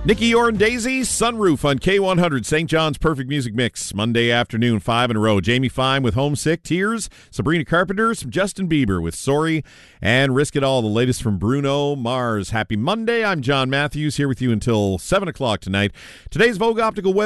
Nikki Orr and Daisy, Sunroof on K100, St. John's Perfect Music Mix, Monday afternoon, 5 in a row. Jamie Fine with Homesick, Tears, Sabrina Carpenter, some Justin Bieber with Sorry, and Risk It All, the latest from Bruno Mars. Happy Monday, I'm John Matthews, here with you until 7 o'clock tonight. Today's Vogue Optical web